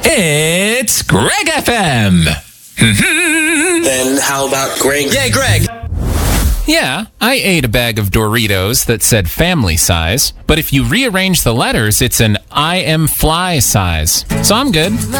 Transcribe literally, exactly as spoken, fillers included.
It's Greg F M. Then how about Greg? Yeah, Greg. Yeah, I ate a bag of Doritos that said family size, but if you rearrange the letters, it's an I am fly size. So I'm good.